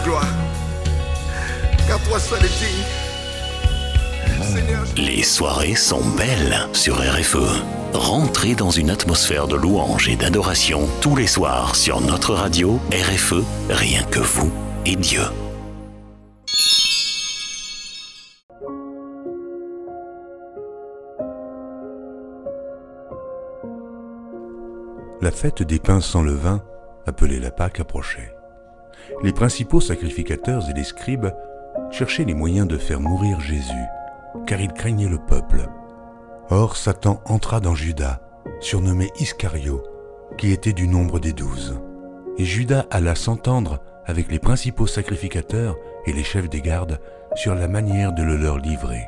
gloire. Car toi seul est digne. Seigneur, Les soirées sont belles sur RFE. Rentrez dans une atmosphère de louange et d'adoration tous les soirs sur notre radio RFE, rien que vous et Dieu. La fête des pains sans levain, appelée la Pâque, approchait. Les principaux sacrificateurs et les scribes cherchaient les moyens de faire mourir Jésus, car ils craignaient le peuple. Or, Satan entra dans Judas, surnommé Iscario, qui était du nombre des 12. Et Judas alla s'entendre avec les principaux sacrificateurs et les chefs des gardes sur la manière de le leur livrer.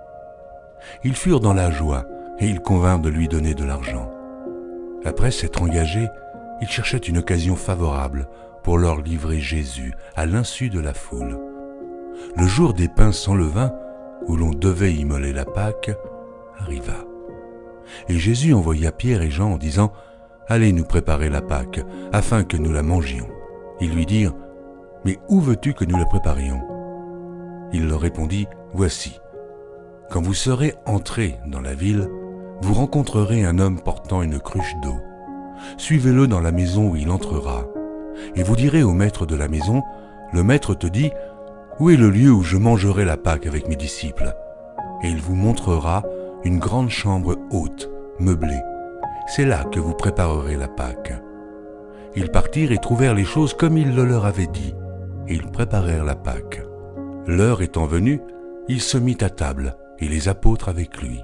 Ils furent dans la joie et ils convinrent de lui donner de l'argent. Après s'être engagés, ils cherchaient une occasion favorable pour leur livrer Jésus à l'insu de la foule. Le jour des pains sans levain, où l'on devait immoler la Pâque, arriva. Et Jésus envoya Pierre et Jean en disant « Allez nous préparer la Pâque, afin que nous la mangions. » Ils lui dirent « Mais où veux-tu que nous la préparions ?» Il leur répondit « Voici, quand vous serez entrés dans la ville, vous rencontrerez un homme portant une cruche d'eau. Suivez-le dans la maison où il entrera. Et vous direz au maître de la maison, le maître te dit, où est le lieu où je mangerai la Pâque avec mes disciples ? Et il vous montrera une grande chambre haute, meublée. C'est là que vous préparerez la Pâque. Ils partirent et trouvèrent les choses comme il le leur avait dit, et ils préparèrent la Pâque. L'heure étant venue, il se mit à table, et les apôtres avec lui.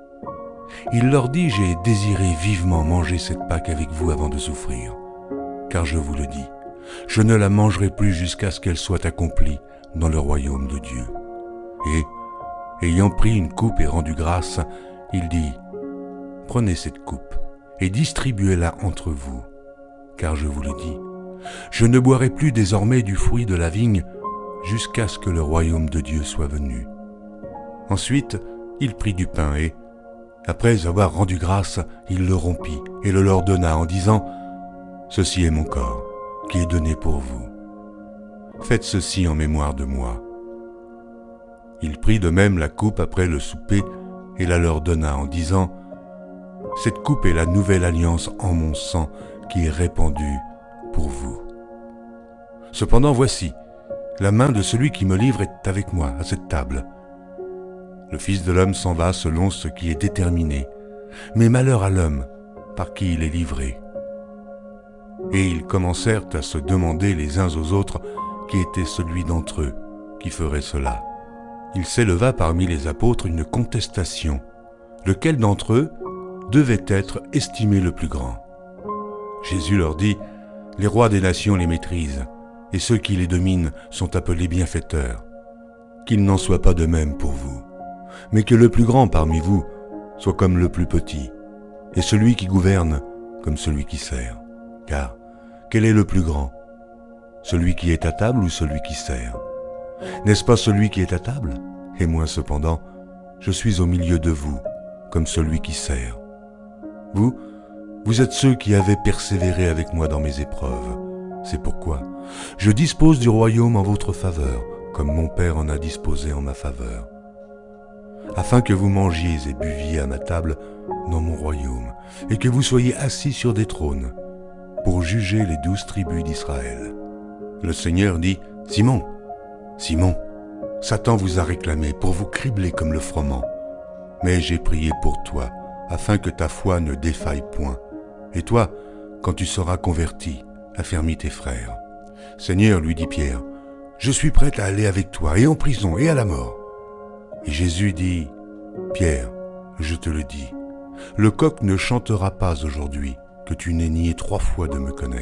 Il leur dit, j'ai désiré vivement manger cette Pâque avec vous avant de souffrir. Car je vous le dis, je ne la mangerai plus jusqu'à ce qu'elle soit accomplie dans le royaume de Dieu. Et, ayant pris une coupe et rendu grâce, il dit, prenez cette coupe et distribuez-la entre vous. Car je vous le dis, je ne boirai plus désormais du fruit de la vigne jusqu'à ce que le royaume de Dieu soit venu. Ensuite, il prit du pain et, après avoir rendu grâce, il le rompit et le leur donna en disant « Ceci est mon corps, qui est donné pour vous. Faites ceci en mémoire de moi. » Il prit de même la coupe après le souper et la leur donna en disant « Cette coupe est la nouvelle alliance en mon sang qui est répandue pour vous. Cependant voici, la main de celui qui me livre est avec moi à cette table. Le Fils de l'homme s'en va selon ce qui est déterminé, mais malheur à l'homme par qui il est livré. » Et ils commencèrent à se demander les uns aux autres qui était celui d'entre eux qui ferait cela. Il s'éleva parmi les apôtres une contestation, lequel d'entre eux devait être estimé le plus grand. Jésus leur dit, « Les rois des nations les maîtrisent, et ceux qui les dominent sont appelés bienfaiteurs. Qu'il n'en soit pas de même pour vous, mais que le plus grand parmi vous soit comme le plus petit, et celui qui gouverne comme celui qui sert. Car quel est le plus grand ? Celui qui est à table ou celui qui sert ? N'est-ce pas celui qui est à table ? Et moi cependant, je suis au milieu de vous, comme celui qui sert. Vous êtes ceux qui avez persévéré avec moi dans mes épreuves. C'est pourquoi je dispose du royaume en votre faveur, comme mon Père en a disposé en ma faveur. Afin que vous mangiez et buviez à ma table dans mon royaume, et que vous soyez assis sur des trônes, pour juger les 12 tribus d'Israël. Le Seigneur dit, « Simon, Simon, Satan vous a réclamé pour vous cribler comme le froment. Mais j'ai prié pour toi, afin que ta foi ne défaille point. Et toi, quand tu seras converti, affermis tes frères. » Seigneur, lui dit Pierre, « Je suis prêt à aller avec toi, et en prison, et à la mort. » Et Jésus dit, « Pierre, je te le dis, le coq ne chantera pas aujourd'hui que tu n'aies nié 3 fois de me connaître. »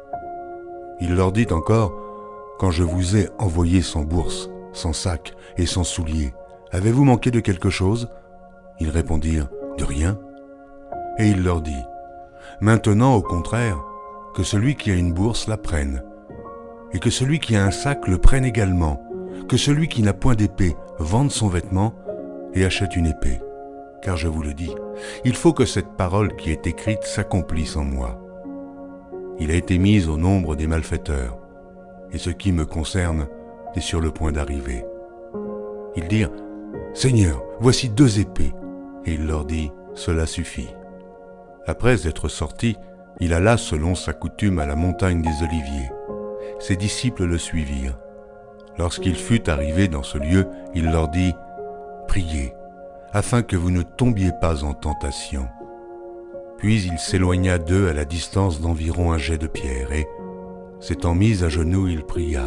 Il leur dit encore, « Quand je vous ai envoyé sans bourse, sans sac et sans souliers, avez-vous manqué de quelque chose ?» Ils répondirent, « De rien. » Et il leur dit, « Maintenant, au contraire, que celui qui a une bourse la prenne, et que celui qui a un sac le prenne également, que celui qui n'a point d'épée vende son vêtement et achète une épée. Car je vous le dis, il faut que cette parole qui est écrite s'accomplisse en moi. Il a été mis au nombre des malfaiteurs, et ce qui me concerne est sur le point d'arriver. » Ils dirent, « Seigneur, voici 2 épées. » Et il leur dit, « Cela suffit. » Après être sorti, il alla selon sa coutume à la montagne des Oliviers. Ses disciples le suivirent. Lorsqu'il fut arrivé dans ce lieu, il leur dit, « Priez, afin que vous ne tombiez pas en tentation. » Puis il s'éloigna d'eux à la distance d'environ un jet de pierre, et, s'étant mis à genoux, il pria.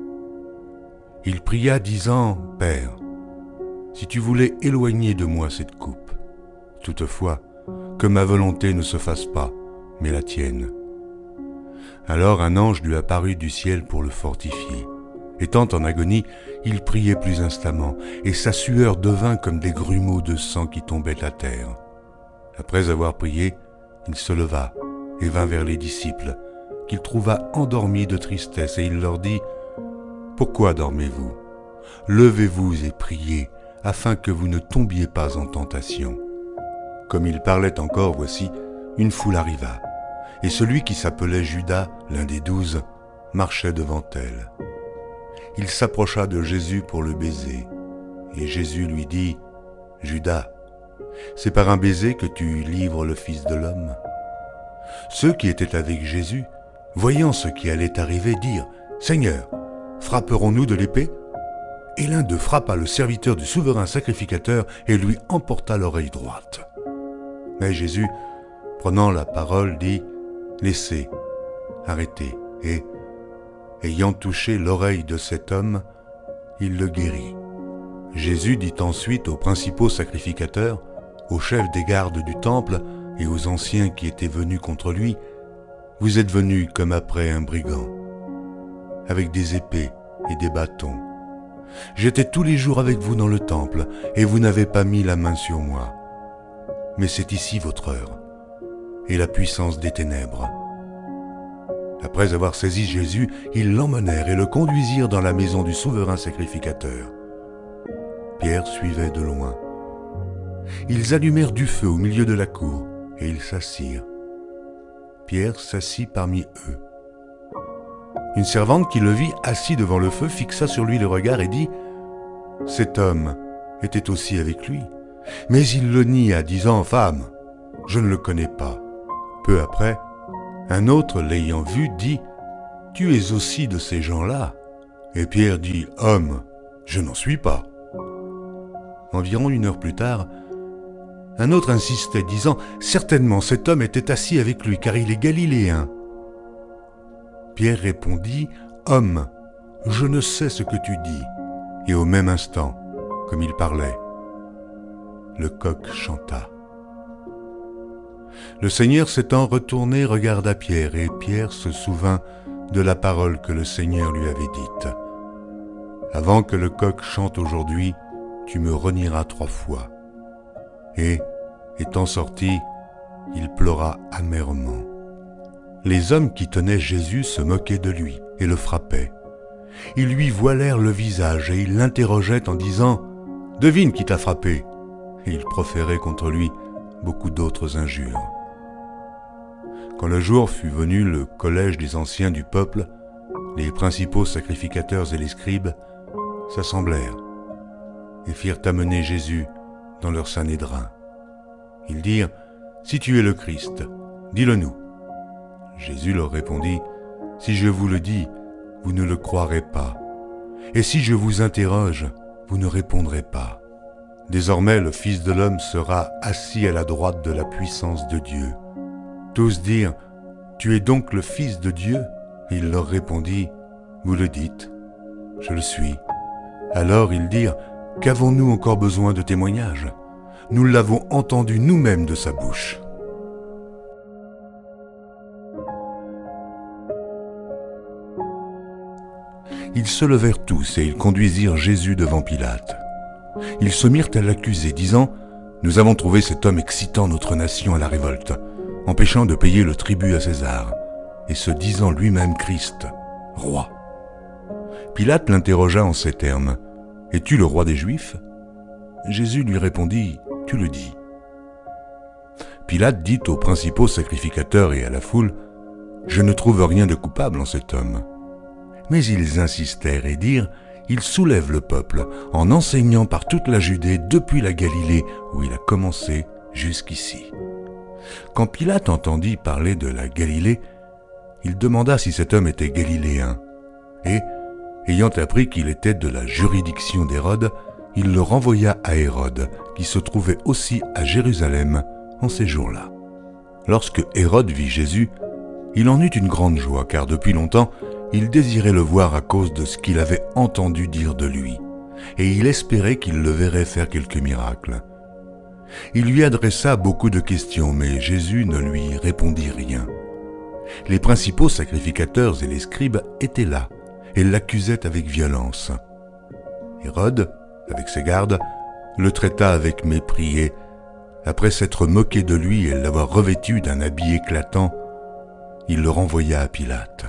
Il pria disant, « Père, si tu voulais éloigner de moi cette coupe, toutefois, que ma volonté ne se fasse pas, mais la tienne. » Alors un ange lui apparut du ciel pour le fortifier. Étant en agonie, il priait plus instamment, et sa sueur devint comme des grumeaux de sang qui tombaient à terre. Après avoir prié, il se leva et vint vers les disciples, qu'il trouva endormis de tristesse, et il leur dit, « Pourquoi dormez-vous? Levez-vous et priez, afin que vous ne tombiez pas en tentation. » Comme il parlait encore, voici, une foule arriva, et celui qui s'appelait Judas, l'un des 12, marchait devant elle. Il s'approcha de Jésus pour le baiser, et Jésus lui dit, « Judas, c'est par un baiser que tu livres le Fils de l'homme. » Ceux qui étaient avec Jésus, voyant ce qui allait arriver, dirent, « Seigneur, frapperons-nous de l'épée ?» Et l'un d'eux frappa le serviteur du souverain sacrificateur et lui emporta l'oreille droite. Mais Jésus, prenant la parole, dit, « Laissez, arrêtez. » Et, ayant touché l'oreille de cet homme, il le guérit. Jésus dit ensuite aux principaux sacrificateurs, aux chefs des gardes du temple et aux anciens qui étaient venus contre lui, « Vous êtes venus comme après un brigand, avec des épées et des bâtons. J'étais tous les jours avec vous dans le temple, et vous n'avez pas mis la main sur moi. Mais c'est ici votre heure, et la puissance des ténèbres. » Après avoir saisi Jésus, ils l'emmenèrent et le conduisirent dans la maison du souverain sacrificateur. Pierre suivait de loin. Ils allumèrent du feu au milieu de la cour, et ils s'assirent. Pierre s'assit parmi eux. Une servante qui le vit assis devant le feu fixa sur lui le regard et dit, « Cet homme était aussi avec lui. » Mais il le nia, disant, « Femme, je ne le connais pas. » Peu après, un autre, l'ayant vu, dit, « Tu es aussi de ces gens-là. » Et Pierre dit, « Homme, je n'en suis pas. » Environ 1 heure plus tard, un autre insistait, disant, « Certainement cet homme était assis avec lui, car il est galiléen. » Pierre répondit, « Homme, je ne sais ce que tu dis. » Et au même instant, comme il parlait, le coq chanta. Le Seigneur s'étant retourné regarda Pierre, et Pierre se souvint de la parole que le Seigneur lui avait dite. « Avant que le coq chante aujourd'hui, tu me renieras 3 fois. » Et, étant sorti, il pleura amèrement. Les hommes qui tenaient Jésus se moquaient de lui et le frappaient. Ils lui voilèrent le visage et ils l'interrogeaient en disant « Devine qui t'a frappé !» Et ils proféraient contre lui beaucoup d'autres injures. Quand le jour fut venu, le collège des anciens du peuple, les principaux sacrificateurs et les scribes, s'assemblèrent et firent amener Jésus dans leur sanédrin. Ils dirent « Si tu es le Christ, dis-le-nous. » Jésus leur répondit « Si je vous le dis, vous ne le croirez pas. Et si je vous interroge, vous ne répondrez pas. Désormais, le Fils de l'homme sera assis à la droite de la puissance de Dieu. » Tous dirent « Tu es donc le Fils de Dieu ?» Il leur répondit « Vous le dites, je le suis. » Alors ils dirent « Qu'avons-nous encore besoin de témoignages ? Nous l'avons entendu nous-mêmes de sa bouche. » Ils se levèrent tous et ils conduisirent Jésus devant Pilate. Ils se mirent à l'accuser, disant « Nous avons trouvé cet homme excitant notre nation à la révolte, empêchant de payer le tribut à César, et se disant lui-même Christ, roi. » Pilate l'interrogea en ces termes « Es-tu le roi des Juifs ?» Jésus lui répondit « Tu le dis. » Pilate dit aux principaux sacrificateurs et à la foule « Je ne trouve rien de coupable en cet homme. » Mais ils insistèrent et dirent « Il soulève le peuple en enseignant par toute la Judée depuis la Galilée où il a commencé jusqu'ici. » Quand Pilate entendit parler de la Galilée, il demanda si cet homme était galiléen. Et, ayant appris qu'il était de la juridiction d'Hérode, il le renvoya à Hérode, qui se trouvait aussi à Jérusalem en ces jours-là. Lorsque Hérode vit Jésus, il en eut une grande joie, car depuis longtemps, il désirait le voir à cause de ce qu'il avait entendu dire de lui, et il espérait qu'il le verrait faire quelques miracles. Il lui adressa beaucoup de questions, mais Jésus ne lui répondit rien. Les principaux sacrificateurs et les scribes étaient là, et l'accusaient avec violence. Hérode, avec ses gardes, le traita avec mépris et, après s'être moqué de lui et l'avoir revêtu d'un habit éclatant, il le renvoya à Pilate.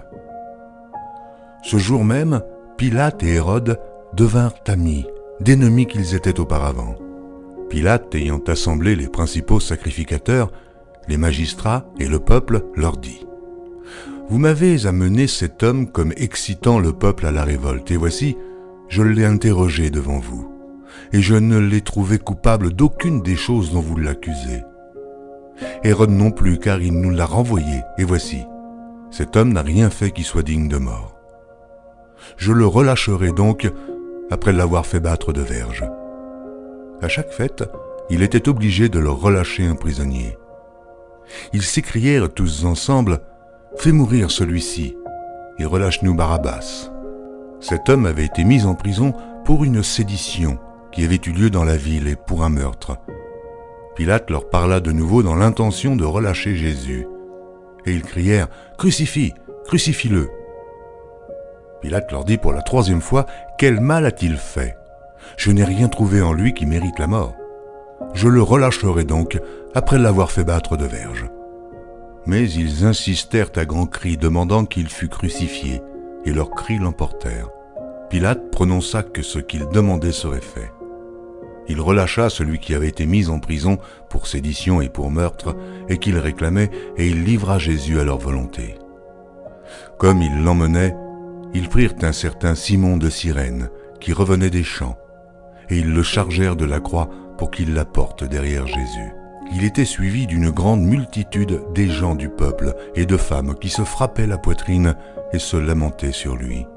Ce jour même, Pilate et Hérode devinrent amis, d'ennemis qu'ils étaient auparavant. Pilate, ayant assemblé les principaux sacrificateurs, les magistrats et le peuple, leur dit « Vous m'avez amené cet homme comme excitant le peuple à la révolte, et voici, je l'ai interrogé devant vous, et je ne l'ai trouvé coupable d'aucune des choses dont vous l'accusez. Hérode non plus, car il nous l'a renvoyé, et voici, cet homme n'a rien fait qui soit digne de mort. Je le relâcherai donc après l'avoir fait battre de verge. » À chaque fête, il était obligé de leur relâcher un prisonnier. Ils s'écrièrent tous ensemble « Fais mourir celui-ci et relâche-nous Barabbas. » Cet homme avait été mis en prison pour une sédition qui avait eu lieu dans la ville et pour un meurtre. Pilate leur parla de nouveau dans l'intention de relâcher Jésus. Et ils crièrent « Crucifie, crucifie-le » Pilate leur dit pour la 3e fois « Quel mal a-t-il fait ? Je n'ai rien trouvé en lui qui mérite la mort. Je le relâcherai donc après l'avoir fait battre de verge. » Mais ils insistèrent à grands cris, demandant qu'il fût crucifié, et leurs cris l'emportèrent. Pilate prononça que ce qu'il demandait serait fait. Il relâcha celui qui avait été mis en prison pour sédition et pour meurtre, et qu'il réclamait, et il livra Jésus à leur volonté. Comme ils l'emmenaient, ils prirent un certain Simon de Cyrène, qui revenait des champs, et ils le chargèrent de la croix pour qu'il la porte derrière Jésus. Il était suivi d'une grande multitude des gens du peuple et de femmes qui se frappaient la poitrine et se lamentaient sur lui.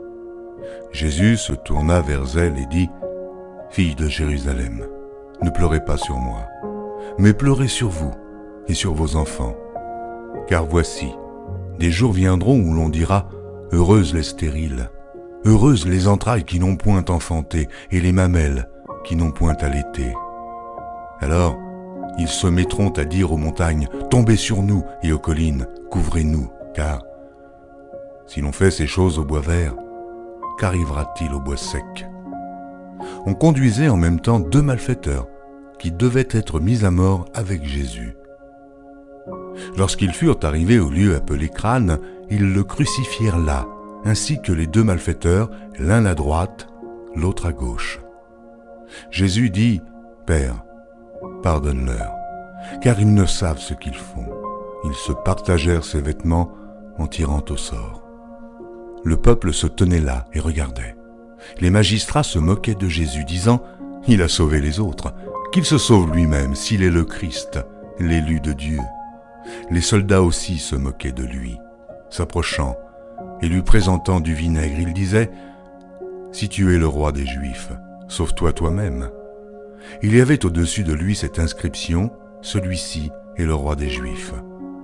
Jésus se tourna vers elle et dit « Fille de Jérusalem, ne pleurez pas sur moi, mais pleurez sur vous et sur vos enfants. Car voici, des jours viendront où l'on dira « Heureuses les stériles, heureuses les entrailles qui n'ont point enfanté et les mamelles qui n'ont point allaité. » Alors, ils se mettront à dire aux montagnes « Tombez sur nous » et aux collines « Couvrez-nous » car si l'on fait ces choses au bois vert, qu'arrivera-t-il au bois sec ? On conduisait en même temps 2 malfaiteurs qui devaient être mis à mort avec Jésus. Lorsqu'ils furent arrivés au lieu appelé Crâne, ils le crucifièrent là, ainsi que les 2 malfaiteurs, l'un à droite, l'autre à gauche. Jésus dit « Père, pardonne-leur, car ils ne savent ce qu'ils font. » Ils se partagèrent ses vêtements en tirant au sort. Le peuple se tenait là et regardait. Les magistrats se moquaient de Jésus, disant « Il a sauvé les autres, qu'il se sauve lui-même s'il est le Christ, l'élu de Dieu. » Les soldats aussi se moquaient de lui. S'approchant et lui présentant du vinaigre, il disait « Si tu es le roi des Juifs, sauve-toi toi-même. » Il y avait au-dessus de lui cette inscription « Celui-ci est le roi des Juifs. »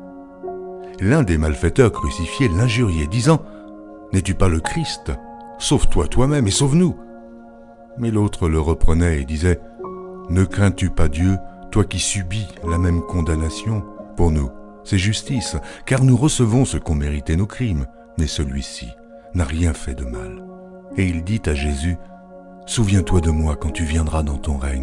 L'un des malfaiteurs crucifiés l'injuriait, disant « N'es-tu pas le Christ ? Sauve-toi toi-même et sauve-nous. » Mais l'autre le reprenait et disait « Ne crains-tu pas Dieu, toi qui subis la même condamnation ? Pour nous, c'est justice, car nous recevons ce qu'ont mérité nos crimes, mais celui-ci n'a rien fait de mal. » Et il dit à Jésus « Souviens-toi de moi quand tu viendras dans ton règne. »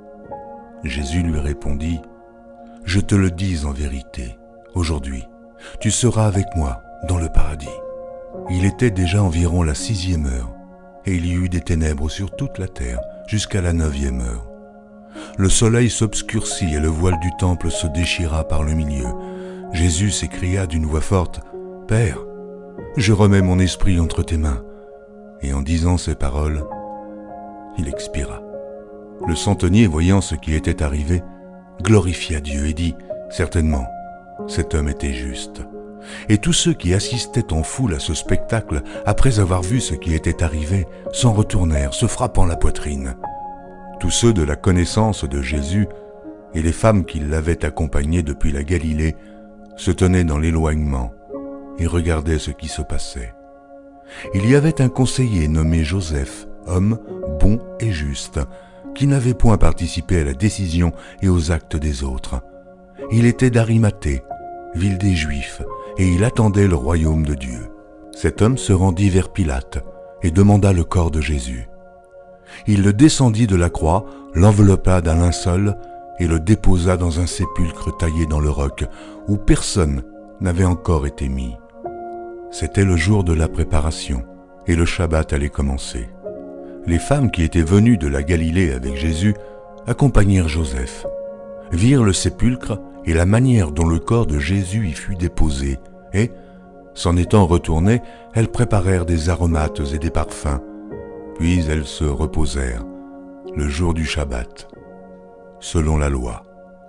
Jésus lui répondit « Je te le dis en vérité, aujourd'hui, tu seras avec moi dans le paradis. » Il était déjà environ la 6e heure, et il y eut des ténèbres sur toute la terre jusqu'à la 9e heure. Le soleil s'obscurcit et le voile du temple se déchira par le milieu. Jésus s'écria d'une voix forte « Père, je remets mon esprit entre tes mains. » Et en disant ces paroles, il expira. Le centenier, voyant ce qui était arrivé, glorifia Dieu et dit, « Certainement, cet homme était juste. » Et tous ceux qui assistaient en foule à ce spectacle, après avoir vu ce qui était arrivé, s'en retournèrent, se frappant la poitrine. Tous ceux de la connaissance de Jésus et les femmes qui l'avaient accompagné depuis la Galilée se tenaient dans l'éloignement et regardaient ce qui se passait. Il y avait un conseiller nommé Joseph, homme bon et juste, qui n'avait point participé à la décision et aux actes des autres. Il était d'Arimathée, ville des Juifs, et il attendait le royaume de Dieu. Cet homme se rendit vers Pilate et demanda le corps de Jésus. Il le descendit de la croix, l'enveloppa d'un linceul et le déposa dans un sépulcre taillé dans le roc, où personne n'avait encore été mis. C'était le jour de la préparation, et le Shabbat allait commencer. Les femmes qui étaient venues de la Galilée avec Jésus accompagnèrent Joseph, virent le sépulcre et la manière dont le corps de Jésus y fut déposé, et, s'en étant retournées, elles préparèrent des aromates et des parfums, puis elles se reposèrent, le jour du Shabbat, selon la loi.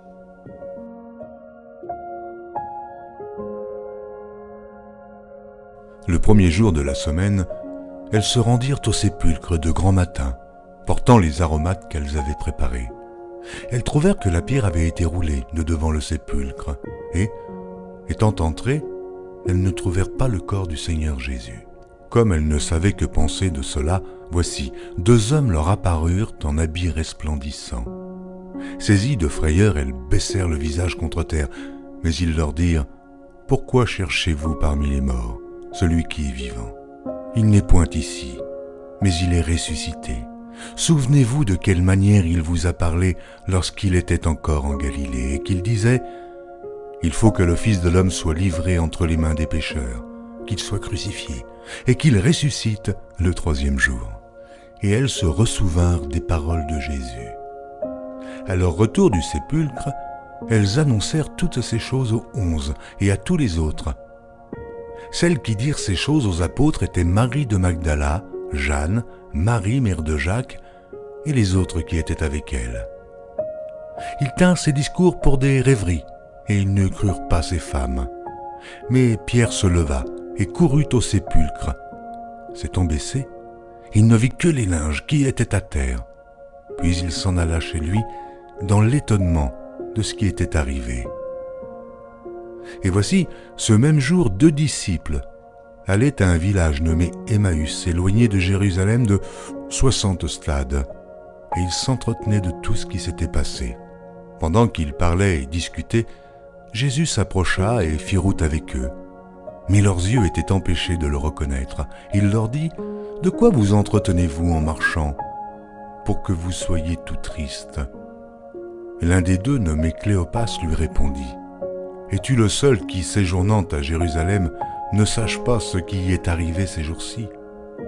Le premier jour de la semaine, elles se rendirent au sépulcre de grand matin, portant les aromates qu'elles avaient préparés. Elles trouvèrent que la pierre avait été roulée de devant le sépulcre, et, étant entrées, elles ne trouvèrent pas le corps du Seigneur Jésus. Comme elles ne savaient que penser de cela, voici, 2 hommes leur apparurent en habits resplendissants. Saisies de frayeur, elles baissèrent le visage contre terre, mais ils leur dirent, « Pourquoi cherchez-vous parmi les morts celui qui est vivant? Il n'est point ici, mais il est ressuscité. Souvenez-vous de quelle manière il vous a parlé lorsqu'il était encore en Galilée et qu'il disait « Il faut que le Fils de l'homme soit livré entre les mains des pécheurs, qu'il soit crucifié et qu'il ressuscite le 3e jour. » Et elles se ressouvinrent des paroles de Jésus. À leur retour du sépulcre, elles annoncèrent toutes ces choses aux 11 et à tous les autres. Celles qui dirent ces choses aux apôtres étaient Marie de Magdala, Jeanne, Marie, mère de Jacques, et les autres qui étaient avec elle. Ils tinrent ces discours pour des rêveries, et ils ne crurent pas ces femmes. Mais Pierre se leva et courut au sépulcre. S'étant baissé, il ne vit que les linges qui étaient à terre. Puis il s'en alla chez lui dans l'étonnement de ce qui était arrivé. Et voici, ce même jour, 2 disciples allaient à un village nommé Emmaüs, éloigné de Jérusalem de 60 stades, et ils s'entretenaient de tout ce qui s'était passé. Pendant qu'ils parlaient et discutaient, Jésus s'approcha et fit route avec eux. Mais leurs yeux étaient empêchés de le reconnaître. Il leur dit, « De quoi vous entretenez-vous en marchant, pour que vous soyez tout tristes ?» L'un des 2, nommé Cléopas, lui répondit, « Es-tu le seul qui, séjournant à Jérusalem, ne sache pas ce qui y est arrivé ces jours-ci ?»« Quoi ?»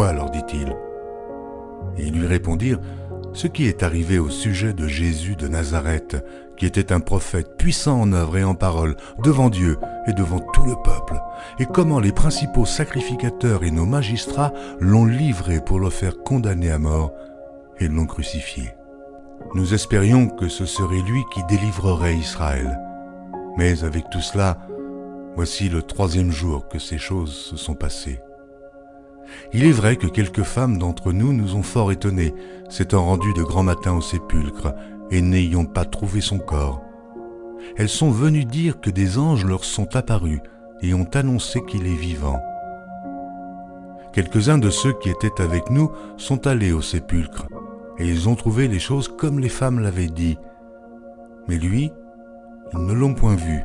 leur dit-il. Et ils lui répondirent, « Ce qui est arrivé au sujet de Jésus de Nazareth, qui était un prophète puissant en œuvre et en parole, devant Dieu et devant tout le peuple, et comment les principaux sacrificateurs et nos magistrats l'ont livré pour le faire condamner à mort et l'ont crucifié. Nous espérions que ce serait lui qui délivrerait Israël. Mais avec tout cela, voici le 3e jour que ces choses se sont passées. Il est vrai que quelques femmes d'entre nous ont fort étonnés, s'étant rendues de grand matin au sépulcre et n'ayant pas trouvé son corps. Elles sont venues dire que des anges leur sont apparus et ont annoncé qu'il est vivant. Quelques-uns de ceux qui étaient avec nous sont allés au sépulcre et ils ont trouvé les choses comme les femmes l'avaient dit. Mais lui, ils ne l'ont point vu.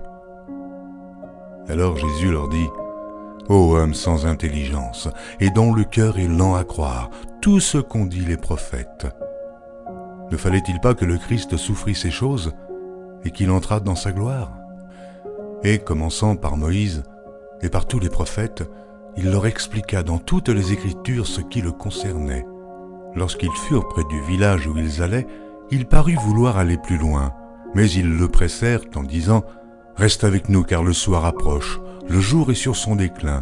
Alors Jésus leur dit, « Ô homme sans intelligence, et dont le cœur est lent à croire tout ce qu'ont dit les prophètes. Ne fallait-il pas que le Christ souffrît ces choses et qu'il entrât dans sa gloire ?» Et commençant par Moïse et par tous les prophètes, il leur expliqua dans toutes les Écritures ce qui le concernait. Lorsqu'ils furent près du village où ils allaient, il parut vouloir aller plus loin, mais ils le pressèrent en disant « Reste avec nous car le soir approche, le jour est sur son déclin. »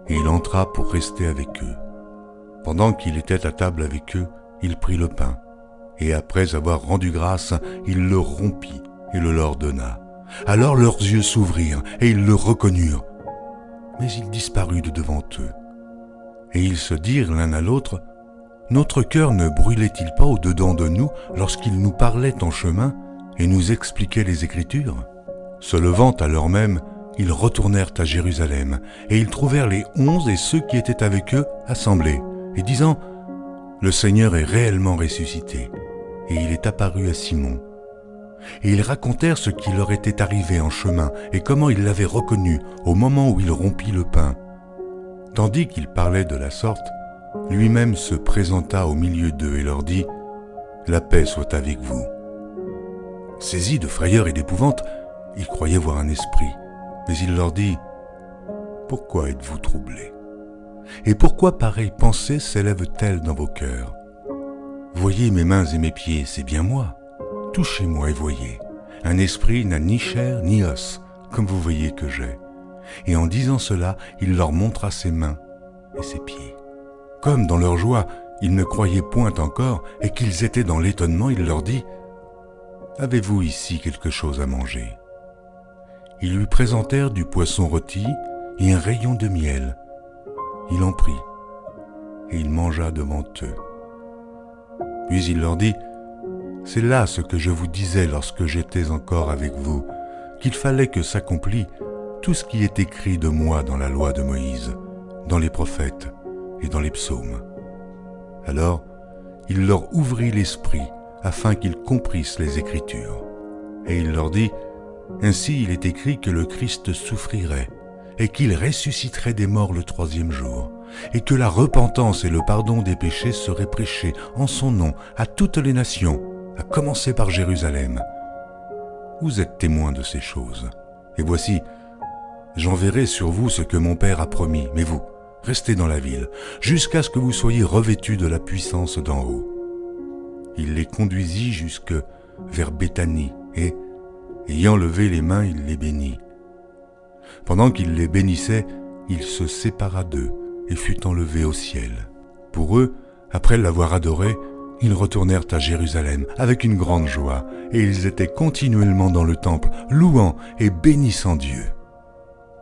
et il entra pour rester avec eux. Pendant qu'il était à table avec eux, il prit le pain, et après avoir rendu grâce, il le rompit et le leur donna. Alors leurs yeux s'ouvrirent, et ils le reconnurent. Mais il disparut de devant eux. Et ils se dirent l'un à l'autre, « Notre cœur ne brûlait-il pas au-dedans de nous lorsqu'il nous parlait en chemin et nous expliquait les Écritures ?» Se levant à l'heure même, ils retournèrent à Jérusalem, et ils trouvèrent les 11 et ceux qui étaient avec eux assemblés, et disant, « Le Seigneur est réellement ressuscité, et il est apparu à Simon. » Et ils racontèrent ce qui leur était arrivé en chemin, et comment ils l'avaient reconnu au moment où il rompit le pain. Tandis qu'il parlait de la sorte, lui-même se présenta au milieu d'eux et leur dit, « La paix soit avec vous. » Saisis de frayeur et d'épouvante, ils croyaient voir un esprit, mais il leur dit, « Pourquoi êtes-vous troublés? Et pourquoi pareille pensée s'élève-t-elle dans vos cœurs? Voyez mes mains et mes pieds, c'est bien moi. Touchez-moi et voyez. Un esprit n'a ni chair ni os, comme vous voyez que j'ai. » Et en disant cela, il leur montra ses mains et ses pieds. Comme dans leur joie, ils ne croyaient point encore et qu'ils étaient dans l'étonnement, il leur dit, « Avez-vous ici quelque chose à manger ?» Ils lui présentèrent du poisson rôti et un rayon de miel. Il en prit et il mangea devant eux. Puis il leur dit, « C'est là ce que je vous disais lorsque j'étais encore avec vous, qu'il fallait que s'accomplît tout ce qui est écrit de moi dans la loi de Moïse, dans les prophètes et dans les psaumes. » Alors, il leur ouvrit l'esprit afin qu'ils comprissent les Écritures. Et il leur dit, « Ainsi il est écrit que le Christ souffrirait, et qu'il ressusciterait des morts le 3e jour, et que la repentance et le pardon des péchés seraient prêchés en son nom à toutes les nations, à commencer par Jérusalem. Vous êtes témoins de ces choses. Et voici, j'enverrai sur vous ce que mon Père a promis, mais vous, restez dans la ville, jusqu'à ce que vous soyez revêtus de la puissance d'en haut. » Il les conduisit jusque vers Béthanie, et, ayant levé les mains, il les bénit. Pendant qu'il les bénissait, il se sépara d'eux et fut enlevé au ciel. Pour eux, après l'avoir adoré, ils retournèrent à Jérusalem avec une grande joie, et ils étaient continuellement dans le temple, louant et bénissant Dieu.